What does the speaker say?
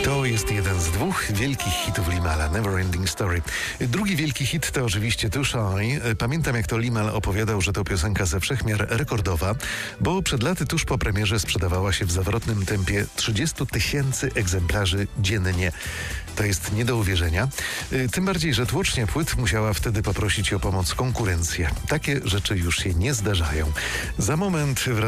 To jest jeden z dwóch wielkich hitów Limala, Neverending Story. Drugi wielki hit to oczywiście Too Shy. Pamiętam, jak to Limal opowiadał, że to piosenka ze wszechmiar rekordowa, bo przed laty tuż po premierze sprzedawała się w zawrotnym tempie 30 000 egzemplarzy dziennie. To jest nie do uwierzenia. Tym bardziej, że tłocznia płyt musiała wtedy poprosić o pomoc konkurencję. Takie rzeczy już się nie zdarzają. Za moment